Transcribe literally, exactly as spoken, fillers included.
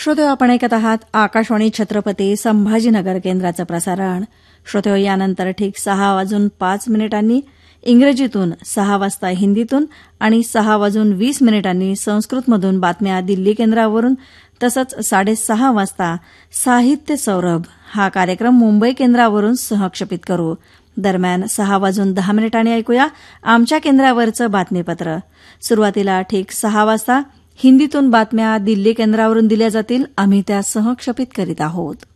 श्रोते, आपण ऐकत आहात आकाशवाणी छत्रपती संभाजीनगर केंद्राचं प्रसारण. श्रोते, यानंतर ठीक सहा वाजून पाच मिनिटांनी इंग्रजीतून, सहा वाजता हिंदीतून आणि सहा वाजून वीस मिनिटांनी संस्कृतमधून बातम्या दिल्ली केंद्रावरून, तसंच साडेसहा वाजता साहित्य सौरभ हा कार्यक्रम मुंबई केंद्रावरून सहक्षेपित करू. दरम्यान सहा वाजून दहा मिनिटांनी ऐकूया आमच्या केंद्रावरचं बातमीपत्र. सुरुवातीला ठीक सहा वाजता हिंदीतून बातम्या दिल्ली केंद्रावरून दिल्या जातील. आम्ही त्या सहक्षेपित करीत आहोत.